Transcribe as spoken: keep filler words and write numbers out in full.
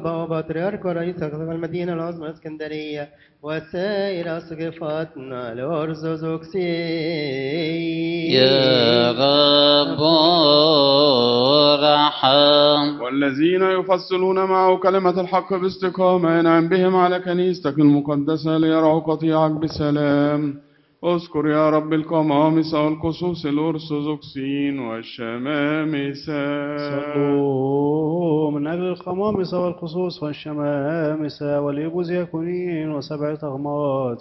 البابا وبطريرك ورئيس أقطاب المدينة العظمى الإسكندرية وسائر أسقفتنا الأرثوذكسيين يا رب ارحم. والذين يفصلون معه كلمة الحق باستقامة ينعم بهم على كنيستك المقدسة ليرعوا قطيعك بسلام. اذكر يا رب القمامسة والقصوص الأرثوذكسيين والشمامسة. صلوا من أجل القمامسة والخصوص والشمامسة والإبوزياكونين وسبعة أغماض